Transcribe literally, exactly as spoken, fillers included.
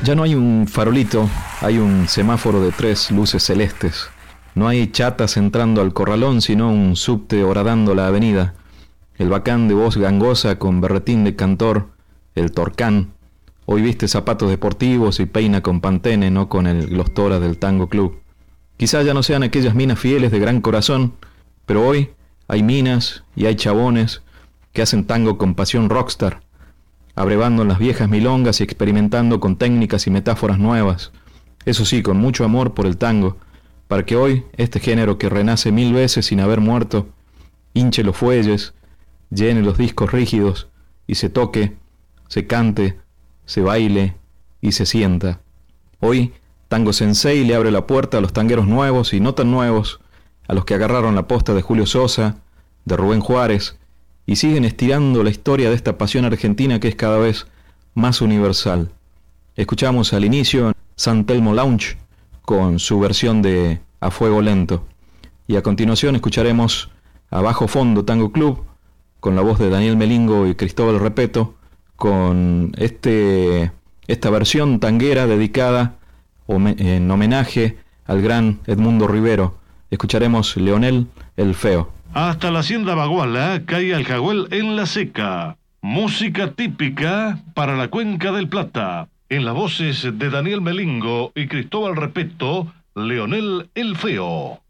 Ya no hay un farolito, hay un semáforo de tres luces celestes. No hay chatas entrando al corralón, sino un subte horadando la avenida. El bacán de voz gangosa con berretín de cantor, el torcán. Hoy viste zapatos deportivos y peina con Pantene, no con el Glostora del Tango Club. Quizás ya no sean aquellas minas fieles de gran corazón, pero hoy hay minas y hay chabones que hacen tango con pasión rockstar, abrevando en las viejas milongas y experimentando con técnicas y metáforas nuevas. Eso sí, con mucho amor por el tango, para que hoy este género que renace mil veces sin haber muerto, hinche los fuelles, llene los discos rígidos y se toque, se cante, se baile y se sienta. Hoy Tango Sensei le abre la puerta a los tangueros nuevos y no tan nuevos, a los que agarraron la posta de Julio Sosa, de Rubén Juárez, y siguen estirando la historia de esta pasión argentina que es cada vez más universal. Escuchamos al inicio San Telmo Lounge con su versión de A Fuego Lento, y a continuación escucharemos a Bajo Fondo Tango Club con la voz de Daniel Melingo y Cristóbal Repeto con este, esta versión tanguera dedicada en homenaje al gran Edmundo Rivero. Escucharemos Leonel el Feo. Hasta la hacienda Baguala cae al Jagüel en la seca. Música típica para la Cuenca del Plata. En las voces de Daniel Melingo y Cristóbal Repeto, Leonel el Feo.